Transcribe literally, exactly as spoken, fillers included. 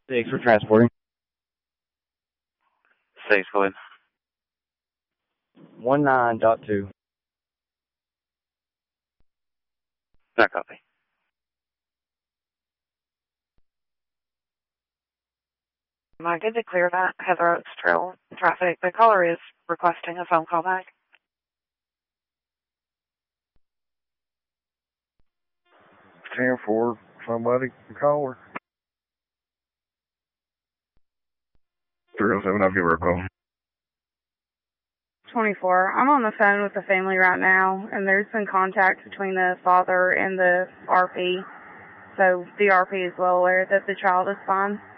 Thanks for transporting. Thanks, go ahead. One nine dot two. Not copy. Am I good to clear that Heather Oaks Trail traffic? The caller is requesting a phone call back. ten four, somebody can call her. three oh seven, I'll give her a call. twenty-four. I'm on the phone with the family right now, and there's been contact between the father and the R P. So the R P is well aware that the child is fine.